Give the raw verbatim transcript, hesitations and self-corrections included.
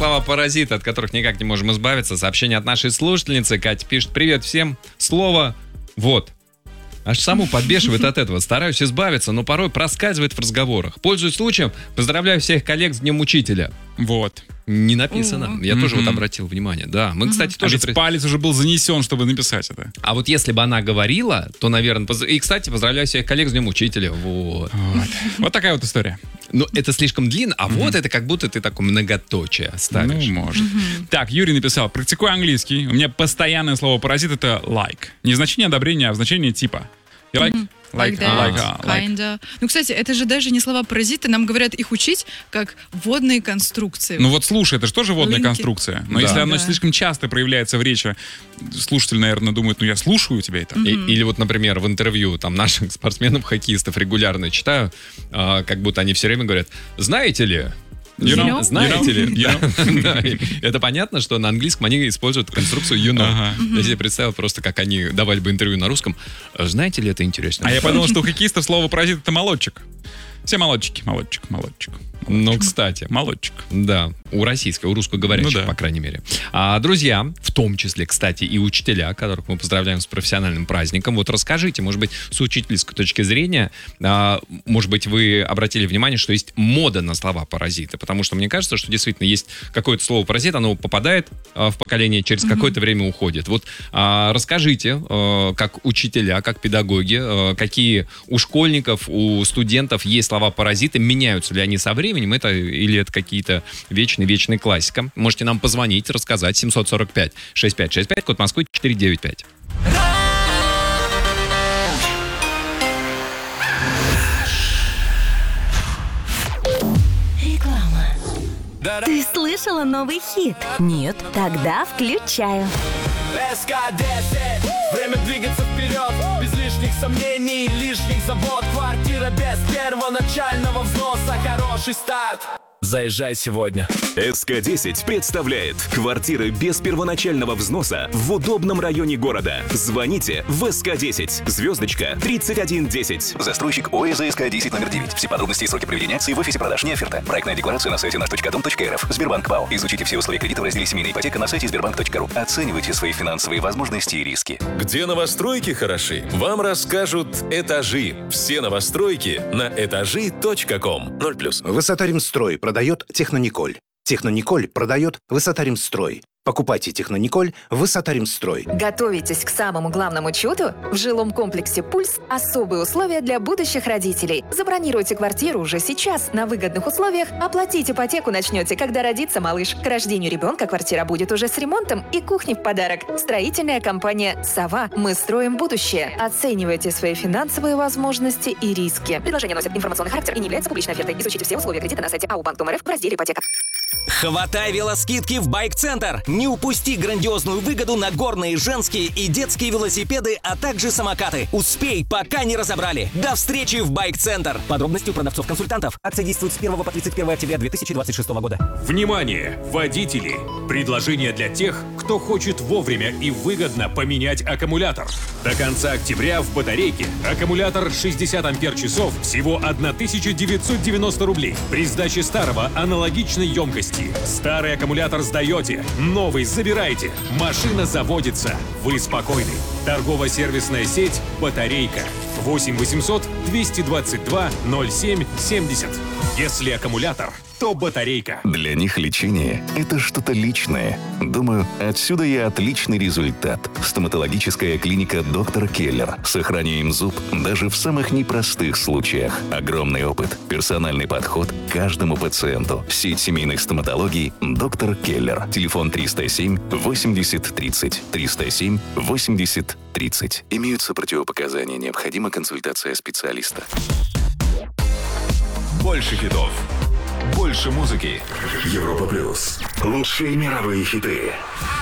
слова-паразиты, от которых никак не можем избавиться. Сообщение от нашей слушательницы. Катя пишет: привет всем. Слово «вот». Аж саму подбешивает от этого. Стараюсь избавиться, но порой проскальзывает в разговорах. Пользуясь случаем, поздравляю всех коллег с Днем Учителя. Вот. Не написано. Mm-hmm. Я тоже mm-hmm. вот обратил внимание. Да, мы, кстати, mm-hmm. тоже... А ведь палец уже был занесен, чтобы написать это. А вот если бы она говорила, то, наверное... Поз... И, кстати, поздравляю всех коллег с Днем Учителя. Вот. Вот, вот такая вот история. Ну, это слишком длинно, а mm-hmm. вот это как будто ты такое многоточие ставишь. Ну, может. Mm-hmm. Так, Юрий написал: практикую английский. У меня постоянное слово «паразит» — это like. Не значение одобрения, а значение типа. You like? Mm-hmm. Like, like that, like, uh, like. kinda. Ну, кстати, это же даже не слова паразиты. Нам говорят их учить как водные конструкции. Ну вот слушай, это же тоже водная Линки. конструкция. Но Да. если оно Да. слишком часто проявляется в речи, слушатель, наверное, думает: ну я слушаю тебя это. И- или вот, например, в интервью там наших спортсменов-хоккеистов регулярно читаю, а, как будто они все время говорят: знаете ли... You know? know? Знаете You ли? know? Да. Да. И это понятно, что на английском они используют конструкцию you know. Ага. Я себе представил просто, как они давали бы интервью на русском. Знаете ли, это интересно? А я подумал, что у хоккеистов слово «паразит» — это молодчик. Все молодчики. Молодчик, молодчик. Ну, кстати. Молодчик. Да, у российской, у русскоговорящих, Ну да. по крайней мере. А, друзья, в том числе, кстати, и учителя, которых мы поздравляем с профессиональным праздником, вот расскажите, может быть, с учительской точки зрения, а, может быть, вы обратили внимание, что есть мода на слова «паразиты», потому что мне кажется, что действительно есть какое-то слово «паразит», оно попадает а, в поколение, через mm-hmm. какое-то время уходит. Вот а, расскажите, а, как учителя, как педагоги, а, какие у школьников, у студентов есть слова «паразиты», меняются ли они со временем, это, или это какие-то вечные-вечные классика. Можете нам позвонить, рассказать. семь сорок пять шестьдесят пять шестьдесят пять, код Москвы четыре девять пять. Реклама. Ты слышала новый хит? Нет? Тогда включаю. эс ка десять. Время двигаться вперед. Без лишних сомнений, лишних забот. Квартира без первоначального взноса. Хороший старт. Заезжай сегодня. эс ка десять представляет квартиры без первоначального взноса в удобном районе города. Звоните в эс ка десять, звездочка тридцать один десять. Застройщик ОЭЗ эс ка десять номер девять. Все подробности и сроки проведения акции в офисе продаж, не оферта. Проектная декларация на сайте наш точка дом точка эр эф. Сбербанк ПАО. Изучите все условия кредита в разделе «Семейная ипотека» на сайте сбербанк точка ру. Оценивайте свои финансовые возможности и риски. Где новостройки хороши, вам расскажут «Этажи». Все новостройки на этажи точка ком. ноль плюс. Высота-Ремстрой продает Технониколь. Технониколь продает Высота-Ремстрой. Покупайте Технониколь Высота-Ремстрой. Готовитесь к самому главному чуду? В жилом комплексе «Пульс» особые условия для будущих родителей. Забронируйте квартиру уже сейчас на выгодных условиях. Оплатить ипотеку начнете, когда родится малыш. К рождению ребенка квартира будет уже с ремонтом и кухней в подарок. Строительная компания «Сова». Мы строим будущее. Оценивайте свои финансовые возможности и риски. Предложение носит информационный характер и не является публичной офертой. Изучите все условия кредита на сайте эй о банк точка эр эф в разделе «Ипотека». Хватай велоскидки в Байк-центр. Не упусти грандиозную выгоду на горные, женские и детские велосипеды, а также самокаты. Успей, пока не разобрали. До встречи в Байк-центр. Подробности у продавцов-консультантов. Акция действует с первого по тридцать первое октября две тысячи двадцать шестого года. Внимание, водители! Предложение для тех, кто хочет вовремя и выгодно поменять аккумулятор. До конца октября в батарейке аккумулятор шестьдесят ампер-часов всего тысяча девятьсот девяносто рублей. При сдаче старого аналогичной емкости. Старый аккумулятор сдаете, новый забираете. Машина заводится. Вы спокойны. Торгово-сервисная сеть «Батарейка». восемь восемьсот двести двадцать два ноль семь семьдесят. Если аккумулятор, то батарейка. Для них лечение – это что-то личное. Думаю, отсюда и отличный результат. Стоматологическая клиника «Доктор Келлер». Сохраняем зуб даже в самых непростых случаях. Огромный опыт, персональный подход к каждому пациенту. Сеть семейных стоматологий «Доктор Келлер». Телефон триста семь восемьдесят тридцать. триста семь восемьдесят тридцать. Имеются противопоказания. Необходима консультация специалиста. Больше хитов. Больше музыки. Европа плюс. Лучшие мировые хиты.